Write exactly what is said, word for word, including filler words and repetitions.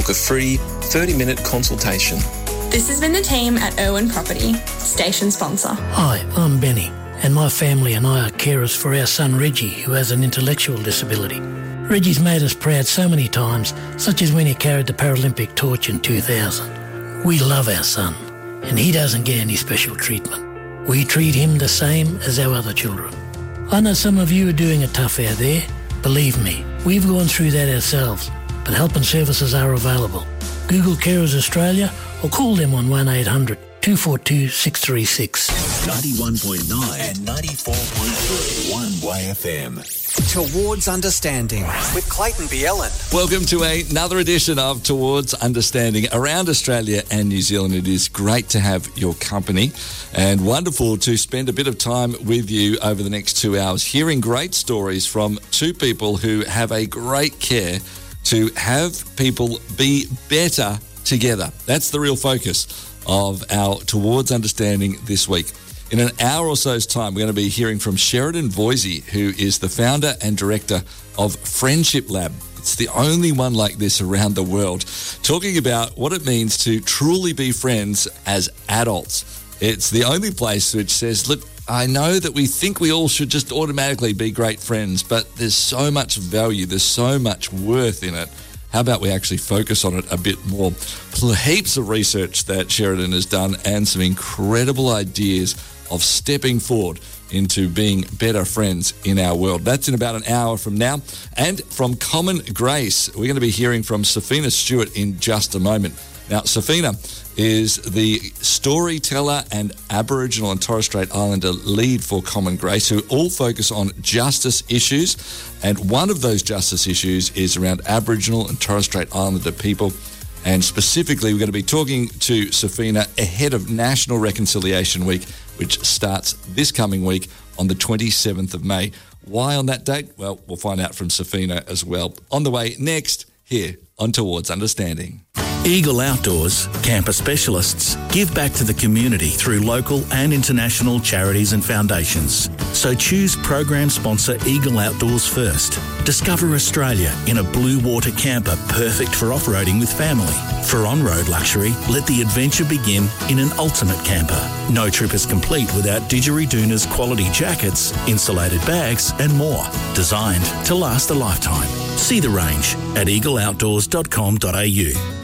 book a free thirty-minute consultation. This has been the team at Irwin Property, station sponsor. Hi, I'm Benny, and my family and I are carers for our son Reggie, who has an intellectual disability. Reggie's made us proud so many times, such as when he carried the Paralympic torch in two thousand. We love our son, and he doesn't get any special treatment. We treat him the same as our other children. I know some of you are doing it tough out there. Believe me, we've gone through that ourselves, but help and services are available. Google Carers Australia or call them on one eight hundred two four two six three six. ninety-one point nine and ninety-four point three One Way F M. Towards Understanding with Clayton Bielen. Welcome to another edition of Towards Understanding around Australia and New Zealand. It is great to have your company and wonderful to spend a bit of time with you over the next two hours hearing great stories from two people who have a great care to have people be better together. That's the real focus of our Towards Understanding this week. In an hour or so's time, we're going to be hearing from Sheridan Voisey, who is the founder and director of Friendship Lab. It's the only one like this around the world, talking about what it means to truly be friends as adults. It's the only place which says, look, I know that we think we all should just automatically be great friends, but there's so much value, there's so much worth in it. How about we actually focus on it a bit more? Heaps of research that Sheridan has done and some incredible ideas of stepping forward into being better friends in our world. That's in about an hour from now. And from Common Grace, we're going to be hearing from Safina Stewart in just a moment. Now, Safina is the storyteller and Aboriginal and Torres Strait Islander lead for Common Grace, who all focus on justice issues. And one of those justice issues is around Aboriginal and Torres Strait Islander people. And specifically, we're going to be talking to Safina ahead of National Reconciliation Week, which starts this coming week on the twenty-seventh of May. Why on that date? Well, we'll find out from Safina as well. On the way next, here on Towards Understanding. Eagle Outdoors, camper specialists, give back to the community through local and international charities and foundations. So choose program sponsor Eagle Outdoors first. Discover Australia in a blue water camper perfect for off-roading with family. For on-road luxury, let the adventure begin in an ultimate camper. No trip is complete without Didgeridoon's quality jackets, insulated bags and more. Designed to last a lifetime. See the range at eagle outdoors dot com dot a u.